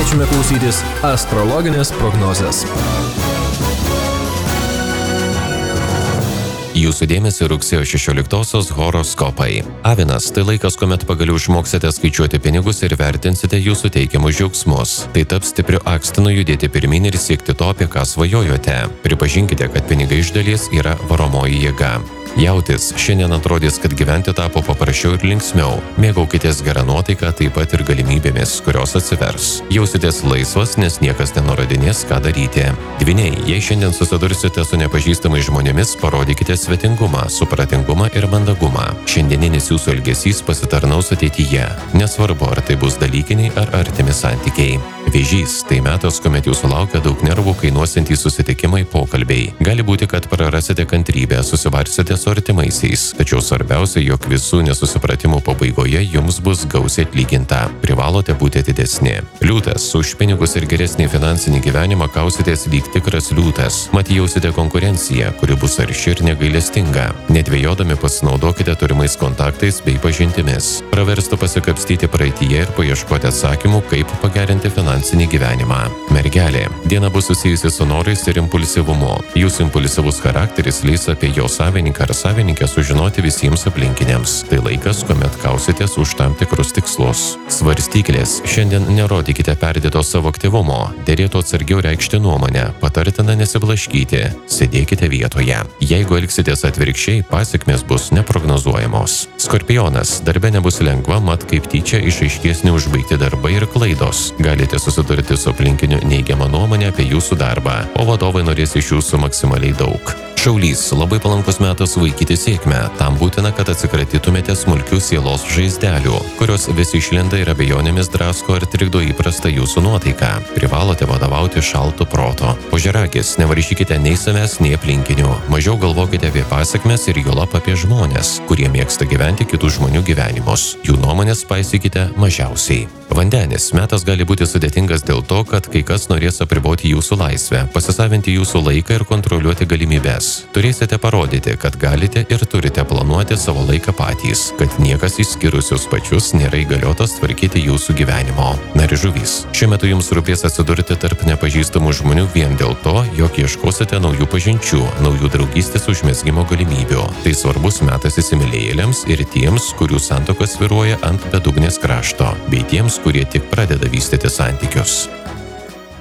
Kviečiame klausytis astrologinės prognozės. Jūsų dėmesį rugsėjo 16-osios horoskopai. Avinas – tai laikas, kuomet pagaliau išmoksite skaičiuoti pinigus ir vertinsite jūsų teikiamus džiaugsmus. Tai taps stipriu akstinu judėti pirmin ir siekti to, apie ką svajojote. Pripažinkite, kad pinigai iš dalies yra varomoji jėga. Jautis, šiandien atrodys, kad gyventi tapo paprasčiau ir linksmiau. Mėgaukitės gerą nuotaiką, taip pat ir galimybėmis, kurios atsivers. Jausitės laisvas, nes niekas nenurodinės, ką daryti. Dvyniai, jei šiandien susidursite su nepažįstamais žmonėmis, parodykite svetingumą, supratingumą ir mandagumą. Šiandieninis jūsų elgesys pasitarnaus ateityje. Nesvarbu, ar tai bus dalykiniai ar artimi santykiai. Vėžys, tai metas, kuomet jūsų laukia daug nervų kainuosiantys susitikimai, pokalbiai. Gali būti, kad prarasite kantrybę, susibarsite su artimaisiais, tačiau svarbiausia, jog visų nesusipratimų pabaigoje jums bus gausiai atlyginta. Privalote būti atidesni. Liūtas, už pinigus ir geresnį finansinį gyvenimą kausitės lyg tikras liūtas. Mat jausite konkurenciją, kuri bus arši ir negailestinga. Nedvejodami pasinaudokite turimais kontaktais bei pažintimis. Praverstų pasikapstyti praeityje ir paieškoti atsakymų, kaip pagerinti finansinį gyvenimą. Mergelė, diena bus susijusi su norais ir impulsyvumu. Jūsų impulsyvus charakteris leis apie jo savininką ar savininkę sužinoti visiems aplinkiniams. Tai laikas, kuomet kausitės už tam tikrus tikslus. Svarstyklės, šiandien nerodykite perdėto savo aktyvumo. Derėtų atsargiau reikšti nuomonę, patartina nesiblaškyti. Sėdėkite vietoje. Jeigu elgsitės atvirkščiai, pasekmės bus neprognozuojamos. Skorpionas, darbe nebus lengva, mat kaip tyčia išaiškės neužbaigti darbai ir klaidos. Galite susidurti su aplinkiniu neigiamą nuomonę apie jūsų darbą, o vadovai norės iš jūsų maksimaliai daug. Šaulys, labai palankus metas vaikyti sėkmę. Tam būtina, kad atsikratytumėte smulkių sielos žaizdelių, kurios vis išlenda ir abejonėmis drasko ar trikdo įprastą jūsų nuotaiką. Privalote vadovauti šaltu proto. Ožiaragis, nevaržykite nei savęs, nei aplinkinių. Mažiau galvokite apie pasekmes ir juolab apie žmonės, kurie mėgsta gyventi kitų žmonių gyvenimus. Jų nuomonės paisykite mažiausiai. Vandenis, metas gali būti sudėtingas dėl to, kad kai kas norės apriboti jūsų laisvę, pasisavinti jūsų laiką ir kontroliuoti galimybes. Turėsite parodyti, kad galite ir turite planuoti savo laiką patys, kad niekas išskyrus jūs pačius nėra įgaliotas tvarkyti jūsų gyvenimo. Žuvys, šiuo metu jums rūpės atsidurti tarp nepažįstamų žmonių vien dėl to, jog ieškosite naujų pažinčių, naujų draugystės užmezgimo galimybių. Tai svarbus metas įsimylėjėliams ir tiems, kurių santuoka svyruoja ant bedugnės krašto, bei tiems, kurie tik pradeda vystyti santykius.